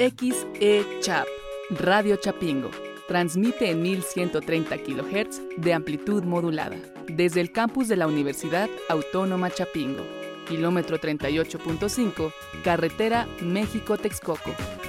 XE-Chap, Radio Chapingo. Transmite en 1130 kHz de amplitud modulada. Desde el campus de la Universidad Autónoma Chapingo. Kilómetro 38.5, carretera México-Texcoco.